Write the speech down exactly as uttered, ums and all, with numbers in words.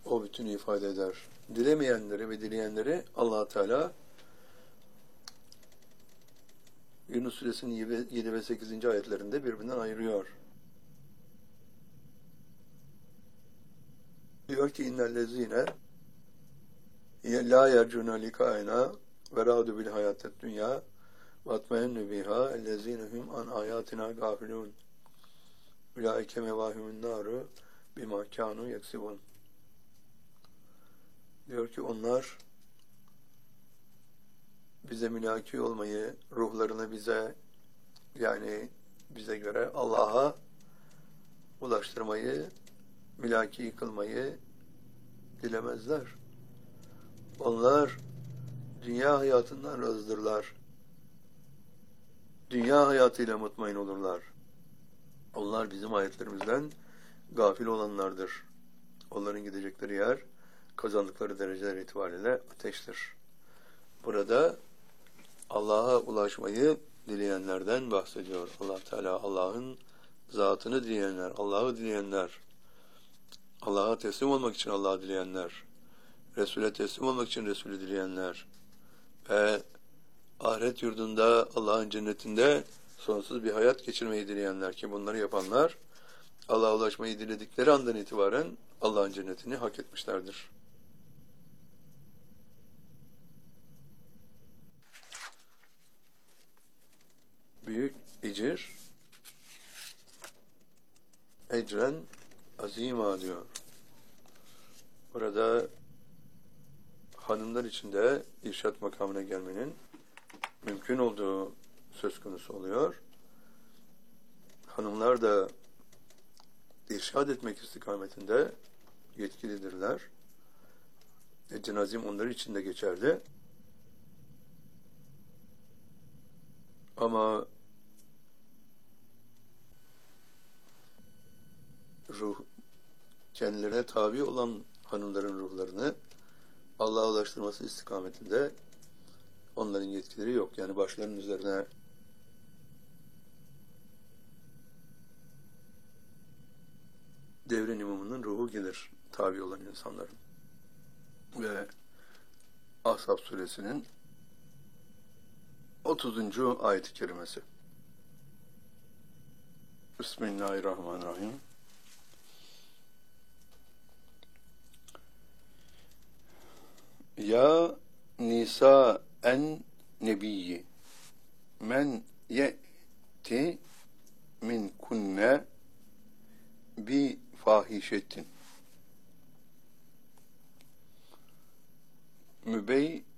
o bütünü ifade eder. Dilemeyenleri ve dileyenleri Allah Teala Yunus Suresinin yedi ve sekizinci ayetlerinde birbirinden ayırıyor. Diyor ki innellezine la yercuna likaina ve radu bil hayatet dünya ve atmaennu biha ellezine hum an ayatina gafilun ulaike mevahimun naru bima kanu yeksibun. Diyor ki onlar bize mülaki olmayı, ruhlarını bize yani bize göre Allah'a ulaştırmayı, mülaki kılmayı dilemezler. Onlar dünya hayatından razıdırlar. Dünya hayatıyla mutmain olurlar. Onlar bizim ayetlerimizden gafil olanlardır. Onların gidecekleri yer, kazandıkları dereceler itibariyle ateştir. Burada Allah'a ulaşmayı dileyenlerden bahsediyor. Allah Teala Allah'ın zatını dileyenler, Allah'ı dileyenler, Allah'a teslim olmak için Allah'ı dileyenler, Resul'e teslim olmak için Resul'ü dileyenler ve ahiret yurdunda Allah'ın cennetinde sonsuz bir hayat geçirmeyi dileyenler ki bunları yapanlar Allah'a ulaşmayı diledikleri andan itibaren Allah'ın cennetini hak etmişlerdir. Büyük icir ecren azima diyor. Burada hanımlar içinde irşat makamına gelmenin mümkün olduğu söz konusu oluyor. Hanımlar da irşad etmek istikametinde yetkilidirler. Ecren azim onlar için de geçerli. Ama ruh, kendilerine tabi olan hanımların ruhlarını Allah'a ulaştırması istikametinde onların yetkileri yok. Yani başlarının üzerine devrin imamının ruhu gelir tabi olan insanların. Ve Ahzab suresinin otuzuncu ayet-i kerimesi. Bismillahirrahmanirrahim. Ya nisa en nebiyyi men ye'ti min kunne bi fahişetin mübey